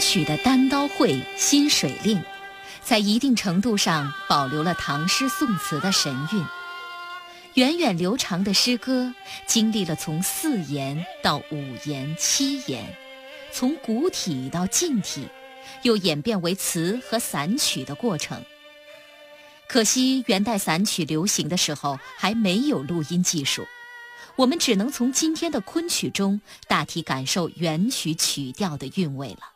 曲的单刀会、新水令，在一定程度上保留了唐诗宋词的神韵。源远流长的诗歌经历了从4言到5言、7言，从古体到近体，又演变为词和散曲的过程。可惜元代散曲流行的时候还没有录音技术，我们只能从今天的昆曲中大体感受元曲曲调的韵味了。